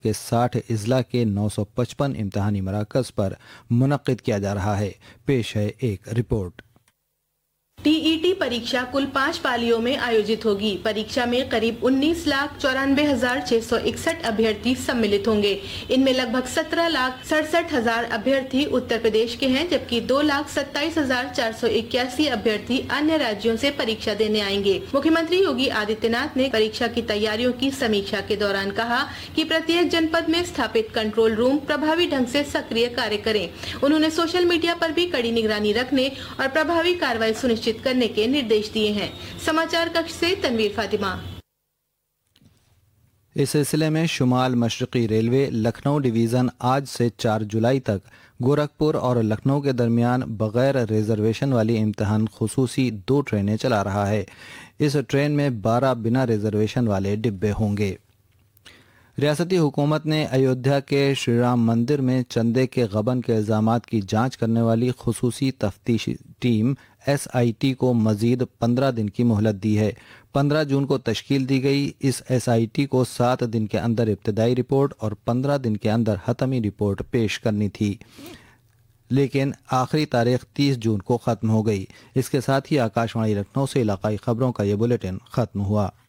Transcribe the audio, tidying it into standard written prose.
کے 60 اضلاع کے 955 امتحانی مراکز پر منعقد کیا جا رہا ہے۔ پیش ہے ایک رپورٹ۔ ٹی ای ٹی پریکشا کل 5 پالیوں میں آیوجت ہوگی۔ پریکشا میں قریب 19,94,661 ابھیارتھی سملت ہوں گے۔ ان میں لگ بھگ 17,67,000 ابھیارتھی اتر پردیش کے ہیں، جبکہ 2,27,481 ابھیارتھی انیہ راجیوں سے پریکشا دینے آئیں گے۔ مکھیہ منتری یوگی آدتیہ ناتھ نے پریکشا کی تیاریوں کی سمیکشا کے دوران کہا کہ پرتیک جنپد میں استھاپت کنٹرول روم پربھاوی ڈھنگ سے سکریہ کاریہ کریں۔ انہوں نے سوشل میڈیا پر بھی کڑی نگرانی رکھنے اور پربھاوی کارروائی سنشچت کرنے کے نردیش دیے ہیں۔ سماچار ککش سے تنویر فاطمہ۔ اس سلسلے میں شمال مشرقی ریلوے لکھنؤ ڈویژن آج سے 4 جولائی تک گورکھپور اور لکھنؤ کے درمیان بغیر ریزرویشن والی امتحان خصوصی 2 ٹرینیں چلا رہا ہے۔ اس ٹرین میں 12 بنا ریزرویشن والے ڈبے ہوں گے۔ ریاستی حکومت نے ایودھیا کے شری رام مندر میں چندے کے غبن کے الزامات کی جانچ کرنے والی خصوصی تفتیشی ٹیم SIT کو مزید 15 دن کی مہلت دی ہے۔ 15 جون کو تشکیل دی گئی اس SIT کو 7 دن کے اندر ابتدائی رپورٹ اور 15 دن کے اندر حتمی رپورٹ پیش کرنی تھی، لیکن آخری تاریخ 30 جون کو ختم ہو گئی۔ اس کے ساتھ ہی آکاش وانی لکھنؤ سے علاقائی خبروں کا یہ بلیٹن ختم ہوا۔